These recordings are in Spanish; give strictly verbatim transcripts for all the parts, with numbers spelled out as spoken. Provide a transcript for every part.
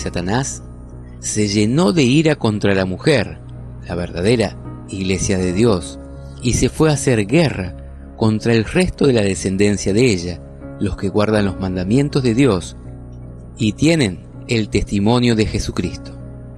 Satanás se llenó de ira contra la mujer, la verdadera iglesia de Dios, y se fue a hacer guerra contra el resto de la descendencia de ella, los que guardan los mandamientos de Dios y tienen el testimonio de Jesucristo.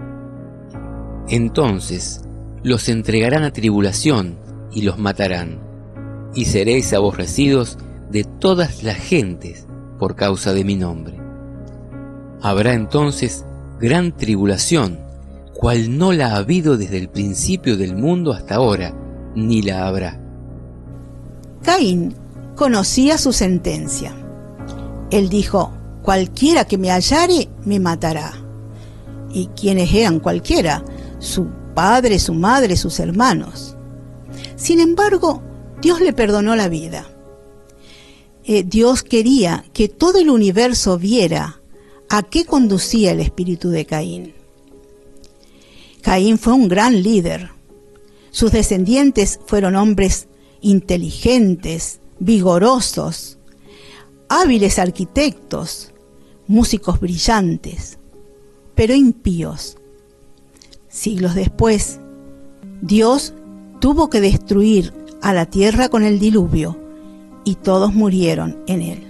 Entonces los entregarán a tribulación y los matarán, y seréis aborrecidos de todas las gentes por causa de mi nombre. Habrá entonces gran tribulación, cual no la ha habido desde el principio del mundo hasta ahora, ni la habrá. Caín conocía su sentencia. Él dijo: cualquiera que me hallare, me matará. ¿Y quiénes eran cualquiera? Su padre, su madre, sus hermanos. Sin embargo, Dios le perdonó la vida. Eh, Dios quería que todo el universo viera a qué conducía el espíritu de Caín. Caín fue un gran líder. Sus descendientes fueron hombres inteligentes, vigorosos, hábiles arquitectos, músicos brillantes, pero impíos. Siglos después, Dios tuvo que destruir a la tierra con el diluvio y todos murieron en él.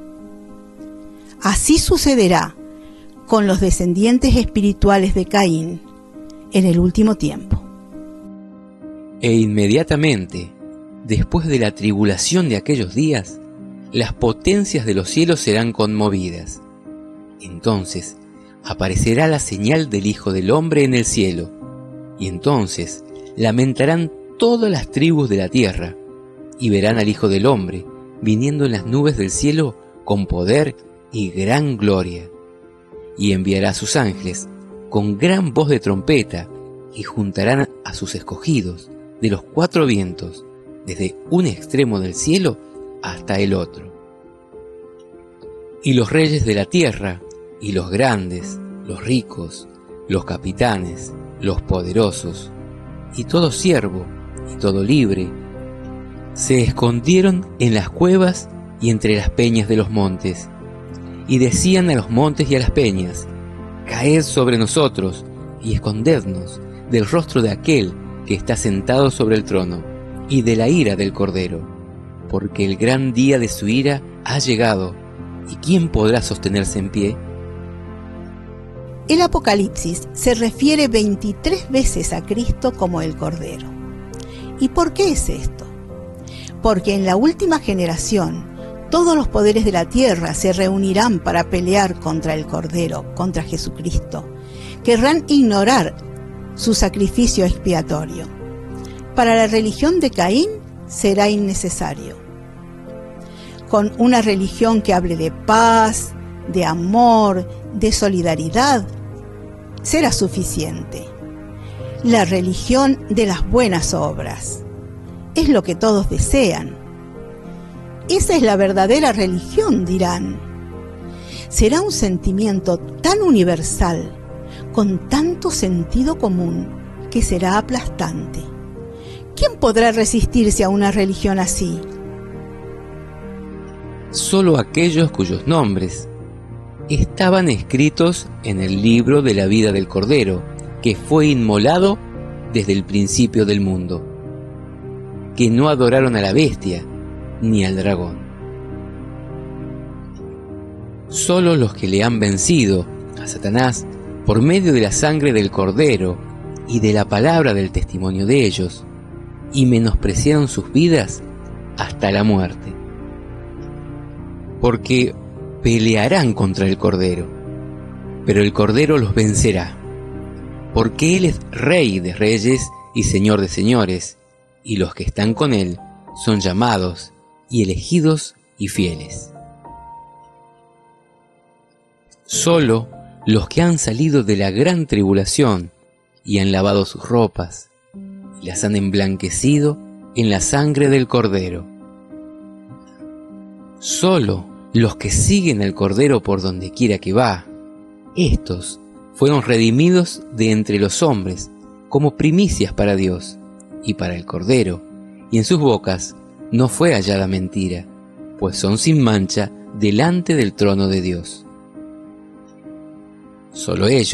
Así sucederá con los descendientes espirituales de Caín en el último tiempo. E inmediatamente, después de la tribulación de aquellos días, las potencias de los cielos serán conmovidas. Entonces aparecerá la señal del Hijo del Hombre en el cielo, y entonces lamentarán todas las tribus de la tierra, y verán al Hijo del Hombre viniendo en las nubes del cielo con poder y gran gloria. Y enviará a sus ángeles con gran voz de trompeta, y juntarán a sus escogidos de los cuatro vientos, desde un extremo del cielo hasta el otro. Y los reyes de la tierra, y los grandes, los ricos, los capitanes, los poderosos, y todo siervo, y todo libre, se escondieron en las cuevas y entre las peñas de los montes, y decían a los montes y a las peñas: caed sobre nosotros, y escondednos del rostro de aquel que está sentado sobre el trono, y de la ira del Cordero, porque el gran día de su ira ha llegado, ¿y quién podrá sostenerse en pie? El Apocalipsis se refiere veintitrés veces a Cristo como el Cordero. ¿Y por qué es esto? Porque en la última generación, todos los poderes de la tierra se reunirán para pelear contra el Cordero, contra Jesucristo. Querrán ignorar su sacrificio expiatorio. Para la religión de Caín será innecesario. Con una religión que hable de paz, de amor, de solidaridad, será suficiente. La religión de las buenas obras es lo que todos desean. Esa es la verdadera religión, dirán. Será un sentimiento tan universal, con tanto sentido común, que será aplastante. ¿Quién podrá resistirse a una religión así? Solo aquellos cuyos nombres estaban escritos en el libro de la vida del Cordero, que fue inmolado desde el principio del mundo, que no adoraron a la bestia ni al dragón. Solo los que le han vencido a Satanás por medio de la sangre del Cordero y de la palabra del testimonio de ellos, y menospreciaron sus vidas hasta la muerte. Porque pelearán contra el Cordero, pero el Cordero los vencerá, porque Él es Rey de reyes y Señor de señores, y los que están con Él son llamados y elegidos y fieles. Solo los que han salido de la gran tribulación y han lavado sus ropas y las han emblanquecido en la sangre del Cordero. Solo los que siguen al Cordero por donde quiera que va, estos fueron redimidos de entre los hombres como primicias para Dios y para el Cordero, y en sus bocas no fue hallada mentira, pues son sin mancha delante del trono de Dios. Solo ellos